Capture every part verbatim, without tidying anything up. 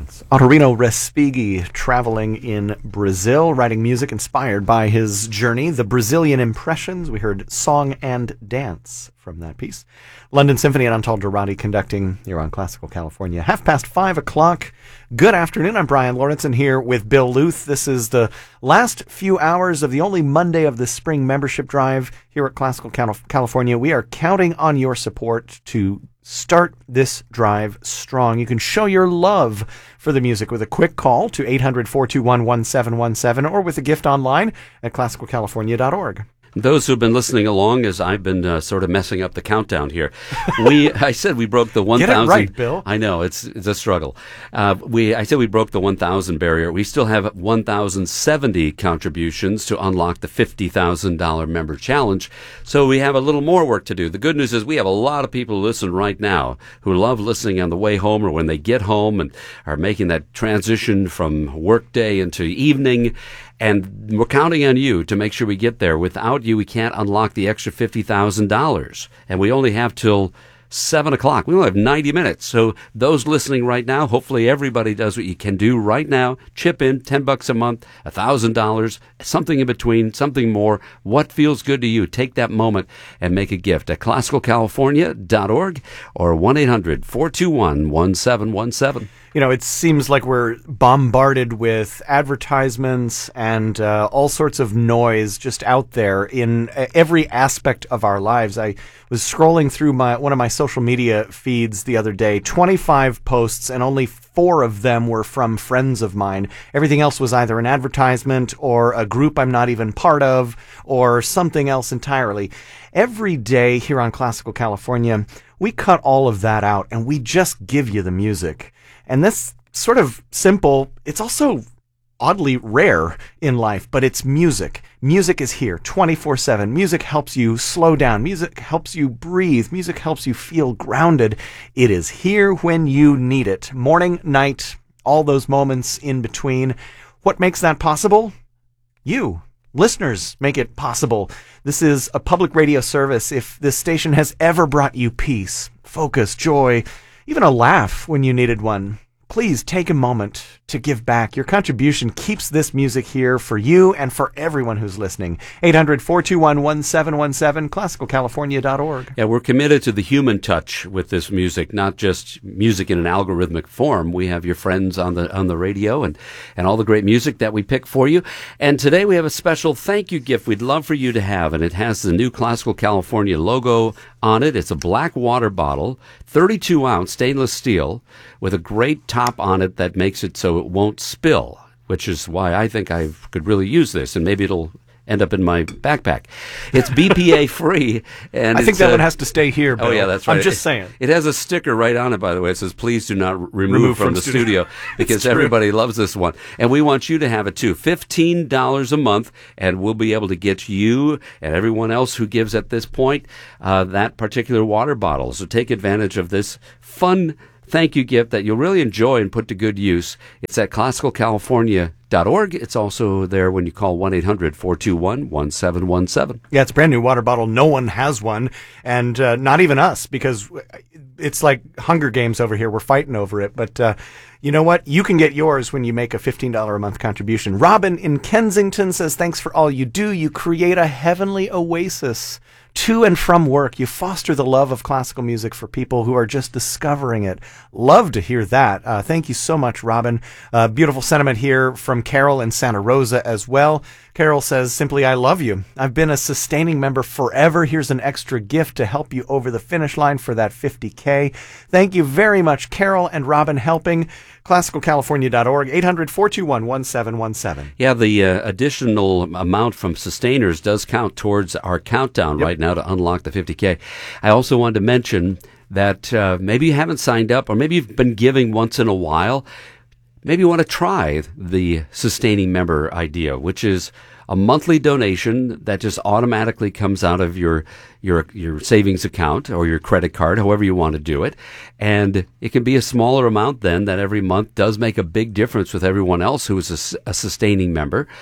Autorino Respighi, traveling in Brazil, writing music inspired by his journey. The Brazilian Impressions, we heard Song and Dance from that piece. London Symphony and Antal Durrati conducting here on Classical California. Half past five o'clock. Good afternoon. I'm Brian Lawrenson here with Bill Luth. This is the last few hours of the only Monday of the spring membership drive here at Classical California. We are counting on your support to start this drive strong. You can show your love for the music with a quick call to eight hundred, four two one, one seven one seven or with a gift online at classical california dot org. Those who've been listening along, as I've been uh, sort of messing up the countdown here, we I said we broke the one thousand. Get it right, Bill. I know it's it's a struggle. Uh, we I said we broke the one thousand barrier. We still have one thousand seventy contributions to unlock the fifty thousand dollar member challenge. So we have a little more work to do. The good news is we have a lot of people who listen right now who love listening on the way home or when they get home and are making that transition from workday into evening. And we're counting on you to make sure we get there. Without you, we can't unlock the extra fifty thousand dollars. And we only have till seven o'clock. We only have ninety minutes. So those listening right now, hopefully everybody does what you can do right now. Chip in ten bucks a month, one thousand dollars, something in between, something more. What feels good to you? Take that moment and make a gift at classical california dot org or one eight hundred, four two one, one seven one seven. You know, it seems like we're bombarded with advertisements and uh, all sorts of noise just out there in every aspect of our lives. I was scrolling through my one of my social media feeds the other day, twenty-five posts, and only four of them were from friends of mine. Everything else was either an advertisement or a group I'm not even part of or something else entirely. Every day here on Classical California, we cut all of that out and we just give you the music. And this sort of simple, it's also oddly rare in life, but it's music. Music is here twenty-four seven. Music helps you slow down. Music helps you breathe. Music helps you feel grounded. It is here when you need it. Morning, night, all those moments in between. What makes that possible? You. Listeners make it possible. This is a public radio service. If this station has ever brought you peace, focus, joy, even a laugh when you needed one, please take a moment to give back. Your contribution keeps this music here for you and for everyone who's listening. eight hundred, four two one, one seven one seven, classical california dot org. Yeah, we're committed to the human touch with this music, not just music in an algorithmic form. We have your friends on the on the radio and, and all the great music that we pick for you. And today we have a special thank you gift we'd love for you to have, and it has the new Classical California logo on it. It's a black water bottle, thirty-two ounce stainless steel, with a great top on it that makes it so it won't spill, which is why I think I could really use this, and maybe it'll end up in my backpack. It's B P A free, and I think it's, that uh, one has to stay here, Bill. Oh yeah, that's right. I'm just it, saying. It has a sticker right on it, by the way. It says, "Please do not r- remove, remove from, from the studio,", studio because everybody loves this one, and we want you to have it too. Fifteen dollars a month, and we'll be able to get you and everyone else who gives at this point uh, that particular water bottle. So take advantage of this fun thank you gift that you'll really enjoy and put to good use. It's at classical california dot org. It's also there when you call one eight hundred, four two one, one seven one seven. Yeah, it's a brand new water bottle. No one has one, and uh, not even us, because it's like Hunger Games over here. We're fighting over it. But uh, you know what? You can get yours when you make a fifteen dollars a month contribution. Robin in Kensington says, thanks for all you do. You create a heavenly oasis to and from work. You foster the love of classical music for people who are just discovering it. Love to hear that. Uh, thank you so much, Robin. Uh, beautiful sentiment here from Carol in Santa Rosa as well. Carol says, simply, I love you. I've been a sustaining member forever. Here's an extra gift to help you over the finish line for that fifty K. Thank you very much, Carol and Robin, helping. classical california dot org, eight hundred, four two one, one seven one seven. Yeah, the uh, additional amount from sustainers does count towards our countdown Yep. right now to unlock the fifty K. I also wanted to mention that uh, maybe you haven't signed up, or maybe you've been giving once in a while. Maybe you want to try the sustaining member idea, which is a monthly donation that just automatically comes out of your your your savings account or your credit card, however you want to do it. And it can be a smaller amount then that every month does make a big difference with everyone else who is a, a sustaining member.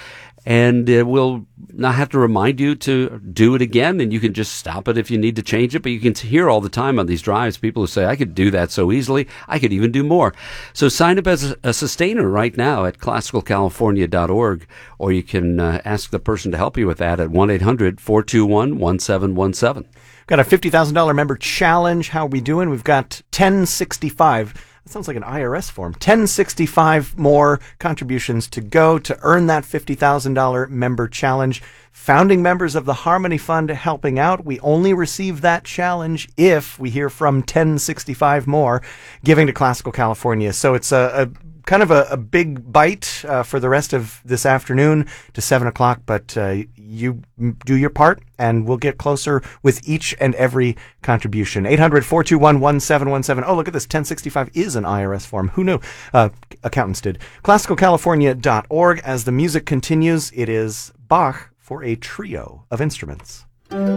and uh, we'll not have to remind you to do it again, and you can just stop it if you need to change it. But you can hear all the time on these drives people who say, I could do that so easily, I could even do more. So sign up as a, a sustainer right now at classical california dot org, or you can uh, ask the person to help you with that at one eight hundred four two one one seven one seven. Got a fifty thousand dollars member challenge. How are we doing? We've got ten sixty-five. That sounds like an I R S form. ten sixty-five more contributions to go to earn that fifty thousand dollars member challenge. Founding members of the Harmony Fund helping out. We only receive that challenge if we hear from ten sixty-five more giving to Classical California. So it's a, a kind of a, a big bite uh, for the rest of this afternoon to seven o'clock, but uh, you do your part, and we'll get closer with each and every contribution. eight hundred four two one one seven one seven. Oh, look at this. ten sixty-five is an I R S form. Who knew? Uh, accountants did. classical california dot org. As the music continues, it is Bach for a trio of instruments.